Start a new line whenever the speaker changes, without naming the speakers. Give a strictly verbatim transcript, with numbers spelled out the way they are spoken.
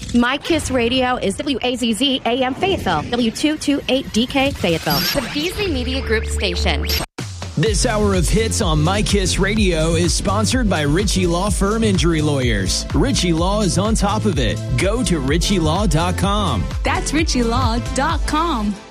My Kiss Radio is W A Z Z A M Fayetteville, W two twenty-eight D K Fayetteville, the Beasley Media Group station.
This hour of hits on My Kiss Radio is sponsored by Ritchie Law Firm Injury Lawyers. Ritchie Law is on top of it. Go to ritchie law dot com.
That's ritchie law dot com.